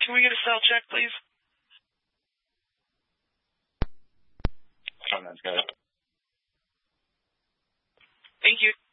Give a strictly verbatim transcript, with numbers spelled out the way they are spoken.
can we get a cell check, please? Oh, that's good. Thank you.